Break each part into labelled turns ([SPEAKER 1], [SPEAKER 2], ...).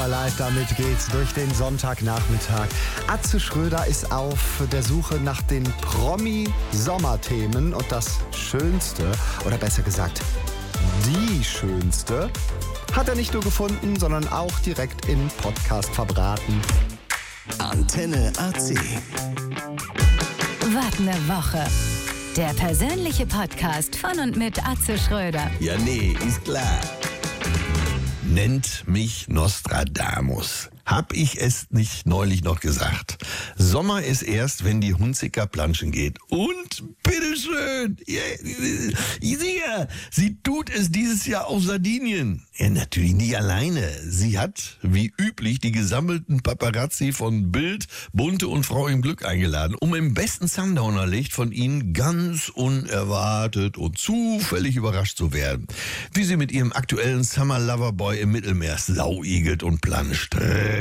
[SPEAKER 1] mal live, damit geht's durch den Sonntagnachmittag. Atze Schröder ist auf der Suche nach den Promi-Sommerthemen und das Schönste, oder besser gesagt, die Schönste, hat er nicht nur gefunden, sondern auch direkt in Podcast verbraten.
[SPEAKER 2] Antenne AC.
[SPEAKER 3] Was ne Woche. Der persönliche Podcast von und mit Atze Schröder.
[SPEAKER 4] Ja, nee, ist klar. Nennt mich Nostradamus. Hab ich es nicht neulich noch gesagt? Sommer ist erst, wenn die Hunziker planschen geht. Und bitteschön, sicher, sie tut es dieses Jahr auf Sardinien. Ja, natürlich nicht alleine. Sie hat, wie üblich, die gesammelten Paparazzi von Bild, Bunte und Frau im Glück eingeladen, um im besten Sundowner-Licht von ihnen ganz unerwartet und zufällig überrascht zu werden. Wie sie mit ihrem aktuellen Summer Lover Boy im Mittelmeer sauigelt und planscht.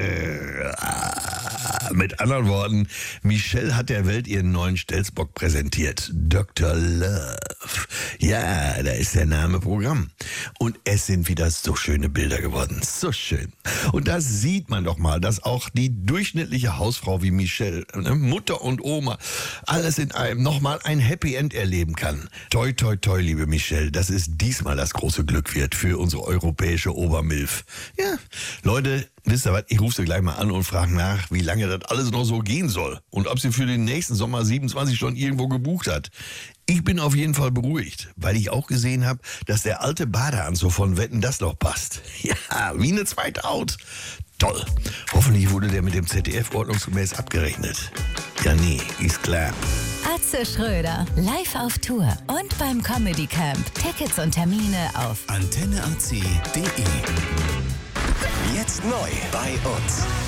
[SPEAKER 4] Mit anderen Worten, Michelle hat der Welt ihren neuen Stelzbock präsentiert. Dr. Love. Ja, da ist der Name Programm. Und es sind wieder so schöne Bilder geworden. So schön. Und da sieht man doch mal, dass auch die durchschnittliche Hausfrau wie Michelle, Mutter und Oma, alles in einem nochmal ein Happy End erleben kann. Toi, toi, toi, liebe Michelle, dass es diesmal das große Glück wird für unsere europäische Obermilf. Ja, Leute, wisst ihr was, ich rufe sie gleich mal an und frage nach, wie lange das alles noch so gehen soll und ob sie für den nächsten Sommer 27 Stunden irgendwo gebucht hat. Ich bin auf jeden Fall beruhigt, weil ich auch gesehen habe, dass der alte Badeanzug von Wetten, das noch passt. Ja, wie eine zweite Haut. Toll. Hoffentlich wurde der mit dem ZDF ordnungsgemäß abgerechnet. Ja, nee, ist klar.
[SPEAKER 3] Atze Schröder, live auf Tour und beim Comedy Camp. Tickets und Termine auf
[SPEAKER 2] AntenneAC.de. Jetzt neu bei uns.